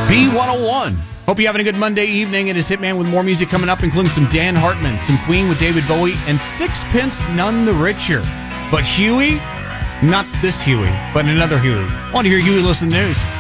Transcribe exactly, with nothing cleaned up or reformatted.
B one oh one. Hope you're having a good Monday evening. It is Hitman with more music coming up, including some Dan Hartman, some Queen with David Bowie, and Sixpence None the Richer. But Huey, not this Huey, but another Huey. Want to hear Huey listen to the news.